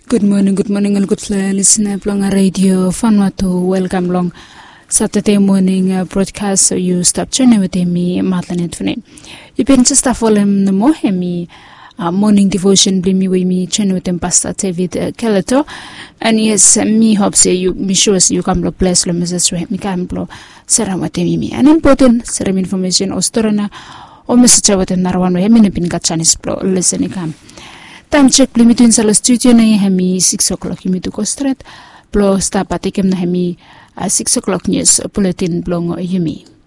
Good morning, and good listener. Long radio, Fanwatu, welcome long Saturday morning broadcast. So you stop tuning with me, Madeleine Tune. You been just a following the Mohemi morning devotion, bring me with me, channel with them, Pastor David Keleto. And yes, me hope say you, me sure you come to bless the Mrs. Me come to Saramate me. An important Saram information or storana or message with another one. I mean, been got Chinese pro, listen, come. Time check limitin sa studio na hemi 6 o'clock yumi to go straight. Blo stop patikem na hemi 6 o'clock news bulletin blong yumi.